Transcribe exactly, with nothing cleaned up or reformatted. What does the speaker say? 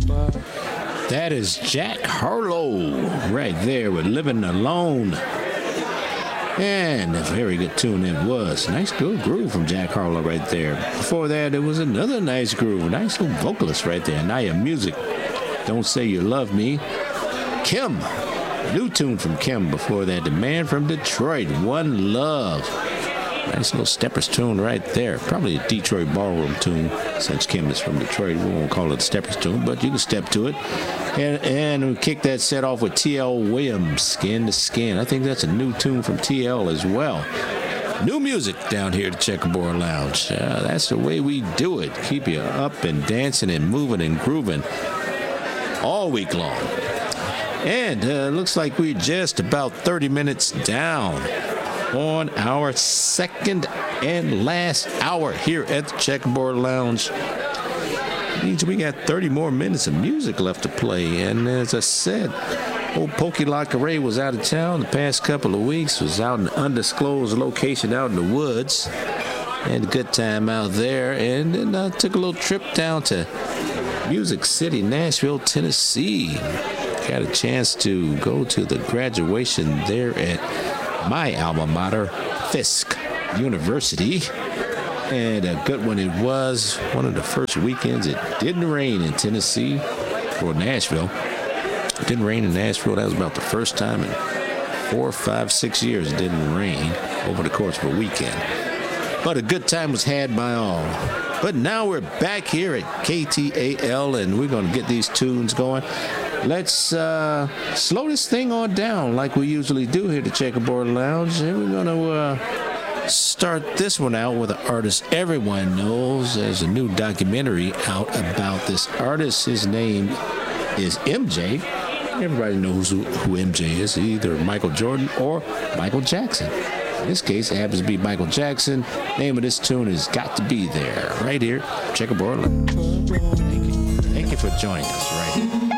That is Jack Harlow right there with Living Alone. And a very good tune it was. Nice good groove from Jack Harlow right there. Before that, there was another nice groove. Nice little vocalist right there. Naya Music. Don't Say You Love Me. Kim. New tune from Kim. Before that, The Man from Detroit. One Love. Nice little Steppers tune right there. Probably a Detroit ballroom tune since Kim is from Detroit. We won't call it a Steppers tune, but you can step to it. And, and we kick that set off with T L Williams, Skin to Skin. I think that's a new tune from T L as well. New music down here at Checkerboard Lounge. Uh, that's the way we do it. Keep you up and dancing and moving and grooving all week long. And uh, looks like we're just about thirty minutes down on our second and last hour here at the Checkerboard Lounge. Means we got thirty more minutes of music left to play. And as I said, old Pokey LaCarre was out of town the past couple of weeks, was out in an undisclosed location out in the woods. Had a good time out there. And then I took a little trip down to Music City, Nashville, Tennessee. Got a chance to go to the graduation there at my alma mater, Fisk University. And a good one it was. One of the first weekends it didn't rain in Tennessee or Nashville. It didn't rain in Nashville. That was about the first time in four, five, six years it didn't rain over the course of a weekend. But a good time was had by all. But now we're back here at K T A L, and we're going to get these tunes going. Let's uh, slow this thing on down like we usually do here at the Checkerboard Lounge. And we're going to uh, start this one out with an artist everyone knows. There's a new documentary out about this artist. His name is M J. Everybody knows who, who M J is, either Michael Jordan or Michael Jackson. In this case, it happens to be Michael Jackson. Name of this tune is Got to Be There, right here, Checkerboard Lounge. Thank you. Thank you for joining us right here.